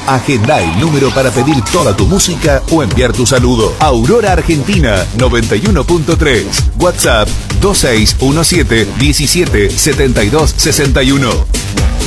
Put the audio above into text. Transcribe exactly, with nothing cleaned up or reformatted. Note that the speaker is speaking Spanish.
Agenda el número para pedir toda tu música o enviar tu saludo. Aurora Argentina noventa y uno punto tres. WhatsApp dos seis uno siete, diecisiete, setenta y dos, sesenta y uno.